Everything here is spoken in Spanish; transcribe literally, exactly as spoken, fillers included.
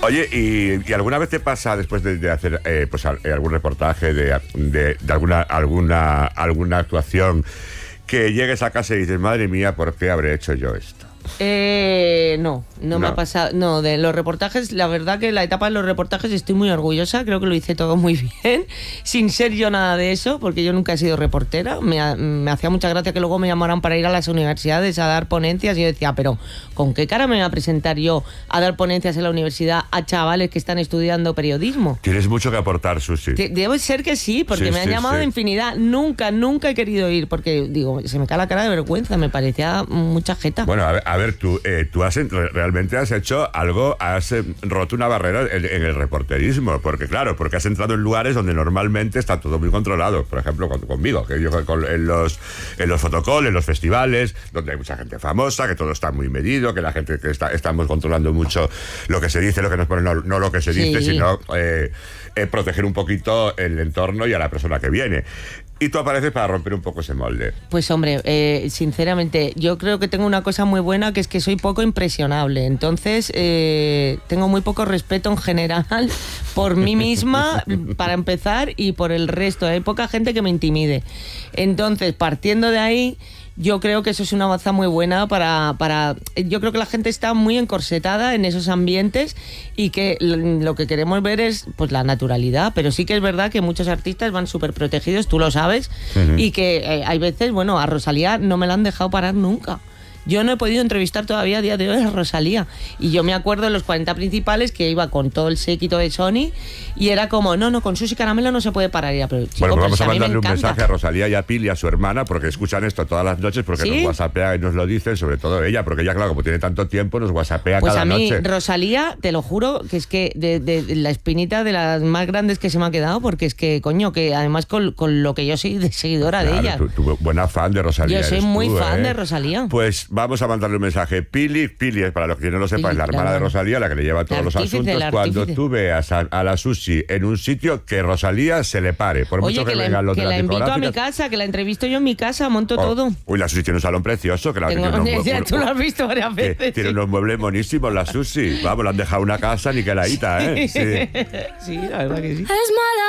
Oye, ¿y, y alguna vez te pasa, después de, de hacer eh, pues, al- eh, algún reportaje, de, de, de alguna, alguna, alguna actuación, que llegues a casa y dices, madre mía, ¿por qué habré hecho yo esto? Eh, no, no, No. me ha pasado. No, de los reportajes, la verdad que la etapa de los reportajes estoy muy orgullosa. Creo que lo hice todo muy bien, sin ser yo nada de eso, porque yo nunca he sido reportera. Me, ha- me hacía mucha gracia que luego me llamaran para ir a las universidades a dar ponencias. Y yo decía, pero ¿con qué cara me voy a presentar yo a dar ponencias en la universidad a chavales que están estudiando periodismo? Tienes mucho que aportar, Susi. De- Debe ser que sí, porque Sí, me han sí, llamado sí. de infinidad. Nunca, nunca he querido ir, porque digo, se me cae la cara de vergüenza, me parecía mucha jeta. Bueno, a ver, a ver tú, eh, tú has, en- realmente has hecho algo, has eh, roto una barrera en, en el reporterismo, porque claro, porque has entrado en lugares donde normalmente está todo muy controlado, por ejemplo, con- conmigo, que yo con- en los en los fotocoles, en los festivales, donde hay mucha gente famosa, que todo está muy medido, que la gente que está estamos controlando mucho lo que se dice, lo que nos pone, no, no lo que se dice, Sí. sino eh, eh, proteger un poquito el entorno y a la persona que viene. Y tú apareces para romper un poco ese molde. Pues hombre, eh, sinceramente, yo creo que tengo una cosa muy buena, que es que soy poco impresionable. Entonces, eh, tengo muy poco respeto en general por mí misma, para empezar, y por el resto. Hay poca gente que me intimide. Entonces, partiendo de ahí, yo creo que eso es una baza muy buena para, para... Yo creo que la gente está muy encorsetada en esos ambientes y que l- lo que queremos ver es pues la naturalidad, pero sí que es verdad que muchos artistas van súper protegidos, tú lo sabes, y que eh, hay veces, bueno, a Rosalía no me la han dejado parar nunca. Yo no he podido entrevistar todavía a día de hoy a Rosalía. Y yo me acuerdo en los cuarenta principales que iba con todo el séquito de Sony y era como, no, no, con Susi Caramelo no se puede parar. Y era, pero, chico, Bueno, pues pero vamos si a a mí me mandarle un encanta. mensaje a Rosalía y a Pili, a su hermana, porque escuchan esto todas las noches, porque ¿Sí? nos whatsappea y nos lo dicen, sobre todo ella, porque ella, claro, como tiene tanto tiempo, nos whatsappea Pues cada a mí, noche. Rosalía, te lo juro, que es que de, de- de la espinita de las más grandes que se me ha quedado, porque es que, coño, que además con, con lo que yo soy de seguidora de Claro, ella. tú, tú buena fan de Rosalía. Yo soy eres muy tú, fan ¿eh? de Rosalía. Pues vamos a mandarle un mensaje. Pili, Pili, para los que no lo sepan, Pili, es la hermana la de hermana. Rosalía, la que le lleva todos La los artífice, asuntos. la Cuando artífice. tú veas a, a la Susi en un sitio, que Rosalía se le pare, por Oye, mucho que, que, vengan la, los que de la las invito a mi discográficas. casa, que la entrevisto yo en mi casa, monto Oh, todo. Uy, la Susi tiene un salón precioso, que la Tengo- tiene unos ya mue- tú lo has visto varias que veces. tiene sí. unos muebles monísimos, la Susi. Vamos, le han dejado una casa niqueladita, ¿eh? Sí. Sí, la verdad que sí. Es mala.